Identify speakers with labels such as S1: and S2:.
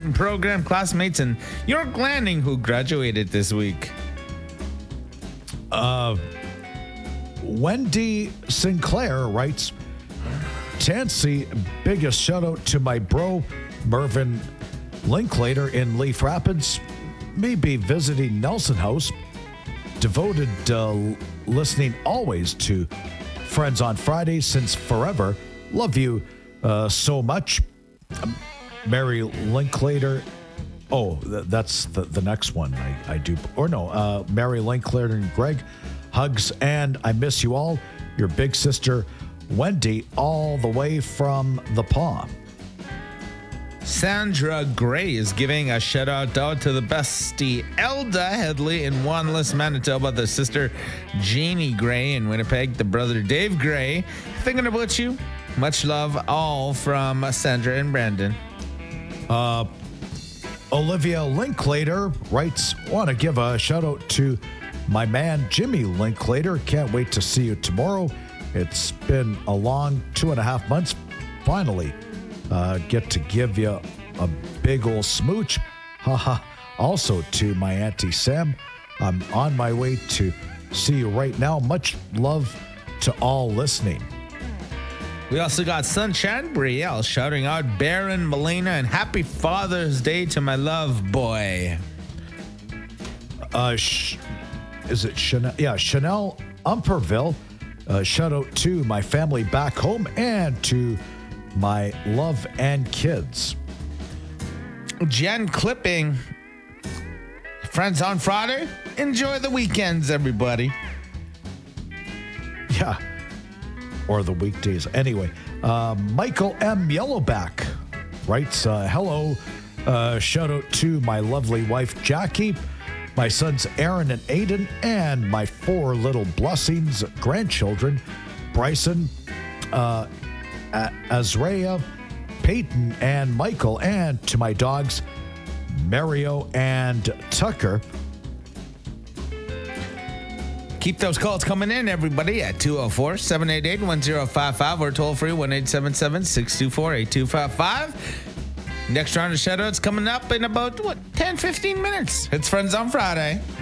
S1: program classmates in York Landing who graduated this week.
S2: Wendy Sinclair writes, Tansy, biggest shout out to my bro, Mervyn Linklater in Leaf Rapids. Maybe visiting Nelson House. Devoted listening always to Friends on Fridays since forever. Love you so much. Mary Linklater. Oh, that's the next one I do. Or no, Mary Linklater and Greg. Hugs, and I miss you all. Your big sister, Wendy, all the way from the Paw.
S1: Sandra Gray is giving a shout out to the bestie Elda Headley in Wanless, Manitoba, the sister Jeannie Gray in Winnipeg, the brother Dave Gray. Thinking about you. Much love, all from Sandra and Brandon.
S2: Olivia Linklater writes, want to give a shout out to my man Jimmy Linklater. Can't wait to see you tomorrow. It's been a long 2.5 months. Finally, get to give you a big old smooch. Haha. Also to my Auntie Sam, I'm on my way to see you right now. Much love to all listening.
S1: We also got Sunshine Brielle shouting out Baron Molina and Happy Father's Day to my love boy.
S2: Is it Chanel? Yeah, Chanel Umperville. Shout out to my family back home and to my love and kids.
S1: Jen Clipping. Friends on Friday. Enjoy the weekends, everybody.
S2: Yeah. Or the weekdays. Anyway, Michael M. Yellowback writes, hello. Shout out to my lovely wife, Jackie, my sons, Aaron and Aiden, and my 4 little blessings grandchildren, Bryson, Azrea, Peyton, and Michael, and to my dogs, Mario and Tucker.
S1: Keep those calls coming in, everybody, at 204-788-1055 or toll free 1-877-624-8255. Next round of shoutouts coming up in about, 10-15 minutes. It's Friends on Friday.